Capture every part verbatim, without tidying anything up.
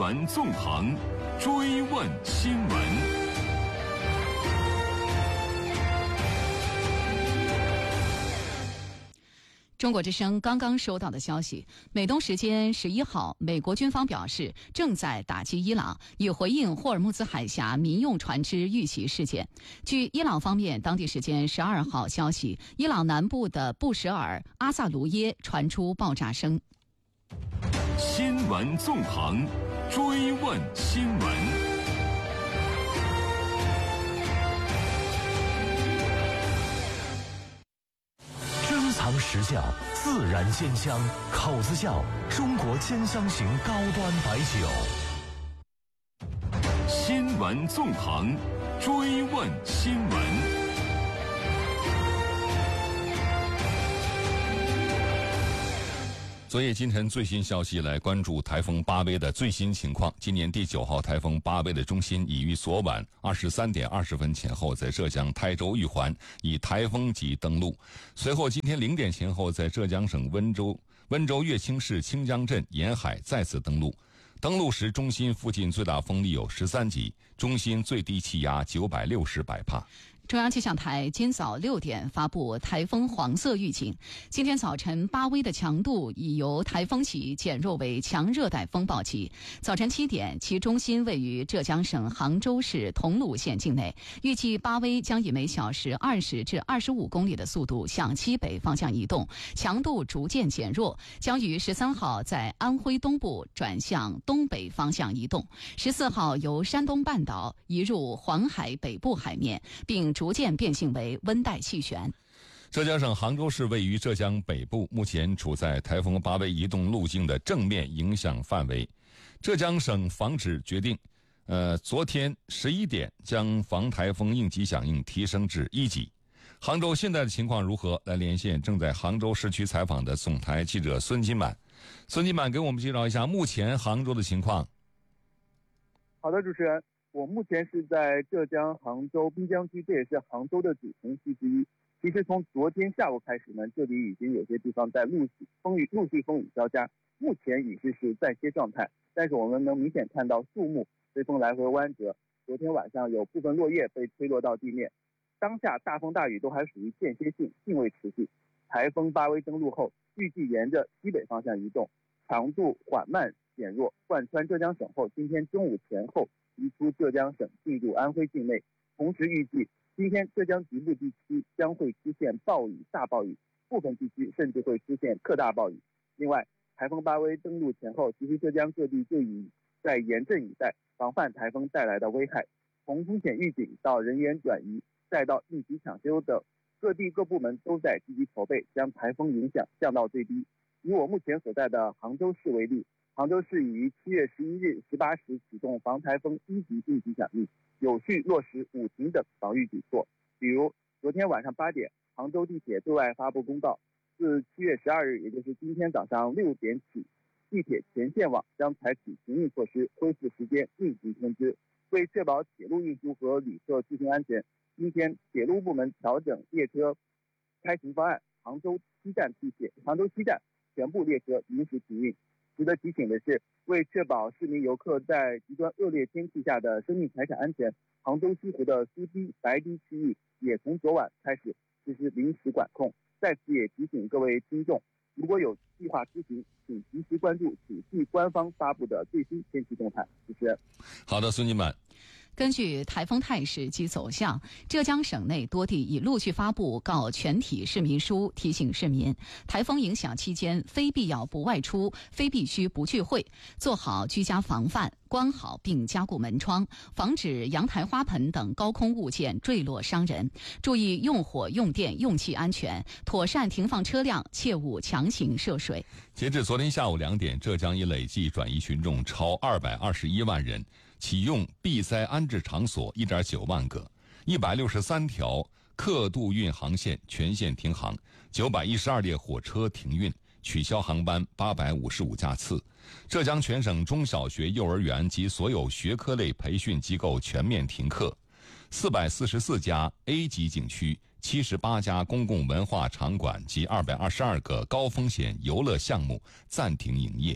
闻纵横，追问新闻。 中国之声刚刚收到的消息，美东时间十一号，美国军方表示正在打击伊朗，以回应霍尔木兹海峡民用船只遇袭事件。据伊朗方面当地时间十二号消息，伊朗南部的布什尔阿萨卢耶传出爆炸声。 新闻纵横，追问新闻。 藏实窖，自然鲜香，口子窖，中国兼香型高端白酒。 新闻纵横，追问新闻。 昨夜今晨最新消息，来关注台风巴威的最新情况。今年第九号台风巴威的中心已于昨晚二十三点二十分前后在浙江台州玉环以台风级登陆，随后今天零点前后在浙江省温州温州乐清市清江镇沿海再次登陆。登陆时中心附近最大风力有十三级，中心最低气压九百六十百帕。 中央气象台今早六点发布台风黄色预警。今天早晨巴威的强度已由台风级减弱为强热带风暴级。早晨七点，其中心位于浙江省杭州市桐庐县境内，预计巴威将以每小时二十至二十五公里的速度向西北方向移动，强度逐渐减弱，将于十三号在安徽东部转向东北方向移动，十四号由山东半岛移入黄海北部海面，并逐渐变性为温带气旋。 浙江省杭州市位于浙江北部，目前处在台风巴威移动路径的正面影响范围。浙江省防指决定，呃，昨天十一点将防台风应急响应提升至一级。杭州现在的情况如何？来连线正在杭州市区采访的总台记者孙金满。孙金满给我们介绍一下目前杭州的情况。 好的，主持人。我目前是在浙江杭州滨江区，这也是杭州的主城区之一。其实从昨天下午开始呢，这里已经有些地方在陆续风雨陆续风雨交加，目前已是是暂歇状态。但是我们能明显看到树木随风来回弯折，昨天晚上有部分落叶被吹落到地面。当下大风大雨都还属于间歇性，并未持续。台风巴威登陆后，预计沿着西北方向移动，强度缓慢减弱，贯穿浙江省后，今天中午前后移出浙江省进入安徽境内，同时预计今天浙江局部地区将会出现暴雨、大暴雨，部分地区甚至会出现特大暴雨。另外，台风巴威登陆前后，其实浙江各地就已在严阵以待，防范台风带来的危害。从风险预警到人员转移，再到应急抢修等，各地各部门都在积极筹备，将台风影响降到最低。以我目前所在的杭州市为例，杭州市已于七月十一日十八时启动防台风一级应急响应，有序落实五停等防御举措。比如，昨天晚上八点，杭州地铁对外发布公告，自七月十二日，也就是今天早上六点起，地铁全线网将采取行运措施，恢复时间应急通知。为确保铁路运输和旅客出行安全，今天铁路部门调整列车开行方案，杭州西站地铁、杭州西站全部列车临时停运。值得提醒的是，为确保市民游客在极端恶劣天气下的生命财产安全，杭州西湖的苏堤、白堤区域也从昨晚开始实施临时管控。在此也提醒各位听众，如果有计划出行，请及时关注主系官方发布的最新天气动态。主持人， 好的，孙金满。 根据台风态势及走向，浙江省内多地已陆续发布告全体市民书，提醒市民台风影响期间非必要不外出，非必须不聚会，做好居家防范，关好并加固门窗，防止阳台花盆等高空物件坠落伤人，注意用火用电用气安全，妥善停放车辆，切勿强行涉水。 截至昨天下午两点，浙江已累计转移群众超二百二十一万人，启用避灾安置场所一点九万个，一百六十三条客渡运航线全线停航，九百一十二列火车停运，取消航班八百五十五架次。浙江全省中小学、幼儿园及所有学科类培训机构全面停课，四百四十四家 A 级景区、七十八家公共文化场馆及二百二十二个高风险游乐项目暂停营业。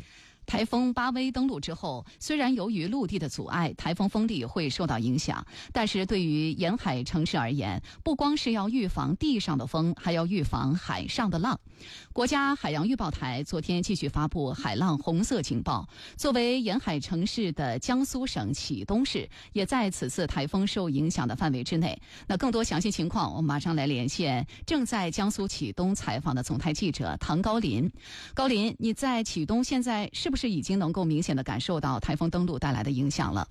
台风巴威登陆之后，虽然由于陆地的阻碍，台风风力会受到影响，但是对于沿海城市而言，不光是要预防地上的风，还要预防海上的浪。国家海洋预报台昨天继续发布海浪红色警报，作为沿海城市的江苏省启东市也在此次台风受影响的范围之内。那更多详细情况，我们马上来连线正在江苏启东采访的总台记者唐高林。高林，你在启东现在是不是已经能够明显的感受到台风登陆带来的影响了？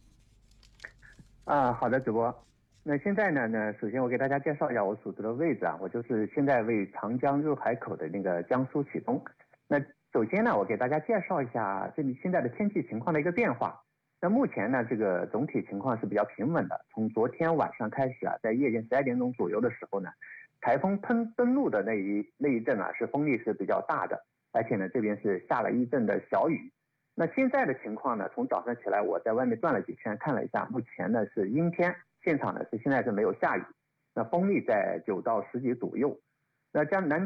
啊，好的，主播。那现在呢？呢，首先我给大家介绍一下我所处的位置啊，我就是现在为长江入海口的那个江苏启东。那首先呢，我给大家介绍一下这里现在的天气情况的一个变化。那目前呢，这个总体情况是比较平稳的。从昨天晚上开始啊，在夜间十二点钟左右的时候呢，台风登登陆的那一那一阵啊，是风力是比较大的，而且呢，这边是下了一阵的小雨。那现在的情况呢，从早上起来我在外面转了几圈，看了一下，目前呢是阴天，现场呢是现在是没有下雨，那风力在九到十级左右。那江南